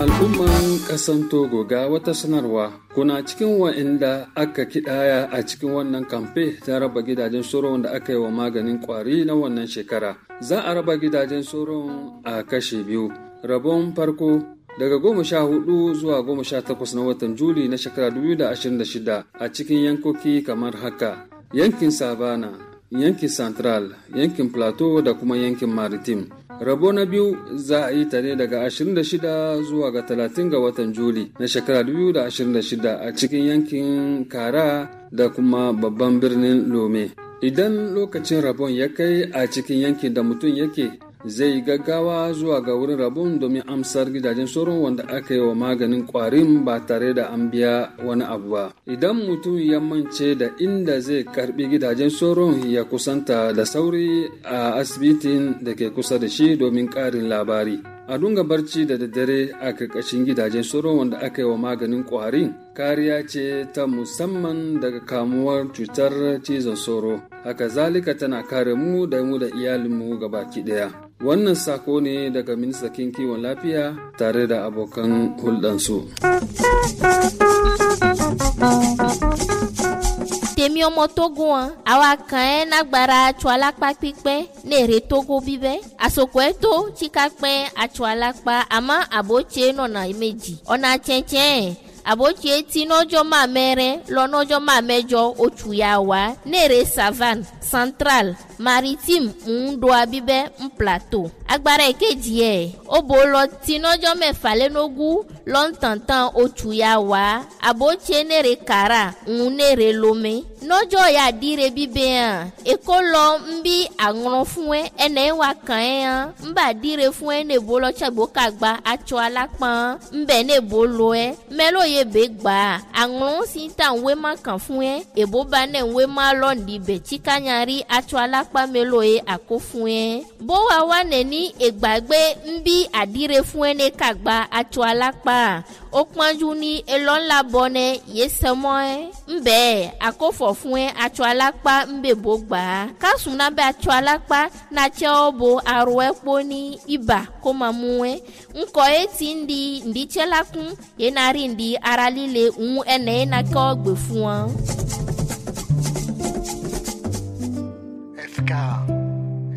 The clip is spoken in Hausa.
Al'umman ƙasan Togo ga wata sanarwa, kuna cikin wa'inda aka kidaya a cikin wannan kamfe ta raba gidajen soron da aka yi wa maganin kwari na wannan shekara. Za a raba gidajen soron a kashe biyu. Rabon farko daga 14 zuwa 18 na watan Juli na shekara 2026 a cikin yankoki kamar haka: yankin Savana, yankin Central, yankin Plateau da kuma yankin Maritime. Rabo na biyu za a yi ta ne daga 26 zuwa ga 30 ga watan Juli na shekara 2026 a cikin yankin Kara da kuma babban birnin Lome. Idan lokacin rabon ya kai a cikin yankin da mutum yake, zai gaggawa zuwa ga wurin rabon domin amsar gidajen sauron wanda aka yi wa maganin kwarin ba tare da an biya wani abu ba. Idan mutum ya mance da inda zai karbi gidajen sauron, ya kusanta da sauri a asibitin da ke kusa da shi domin karin labari. A dunga barci da daddare a karkashin gidajen sauron wanda aka yi wa maganin kwarin kariya ce ta musamman daga kamuwar cutar cizon sauro. Haka zalika tana kare mu da iyalinmu gabaki daya. Wannan sako ne daga ministan kiwon lafiya tare da abokan hulɗansu. Tèmi ọmọ Togo àwa kan nagbara atsọ alakpa kpikpẹ nere Togo bibẹ asoko eto tsika kpẹ atsọ alakpa ama abotse nọna meji ọna tsẹtsẹ abotse ti n'ọjọ́ ma mẹrẹ lọ n'ọjọ́ ma mẹjọ otsu ya wa nere Savane, Central, Maritime ŋuɖoa bibẹ Plateau. Agbara èkejì ẹ̀ obo lọ ti n'ọjọ́ mẹ́fà lẹ́nogún lọ́ntàntàn otsu ya wa abotse nere Kara ŋu nere Lome. N'ọjọ́ ya dire bibẹ hàn èkó lọ nbí àŋrọ̀ fún ẹ ẹnẹ wa kàn ẹ hàn nbà dire fún ẹ nebo lọ tsagbo kagba atsọ alakpan nbẹ nebo lọ ẹ mẹlò ye bẹ gbà àŋrọ̀ si ta nwe ma kàn fún ẹ èbó ba nẹ nwe ma lọ ndí bẹ tsikanyari atsọ alakpa mẹlò ye àkó fún ẹ bó wa nẹni ègbàgbé nbí àdire fún ẹ ní kagba atsọ alakpa ó pọ́njú ní elọ́ńlá bọ́nẹ yé sẹ́mọ́ ẹ nbẹ àkófọ̀ fún ẹ atsọ alakpa nbẹ bó gbà á kásùn náà bẹ atsọ alakpa nàtsẹ ọ bo arọ ẹ kpó ní ibà kó ma mú ẹ ńkọ ẹ ti ń di ndítsẹ la kún yẹn náà rí ndí ara líle ń ẹnẹ yẹn náà kẹ́ ọ gbè fún ọ.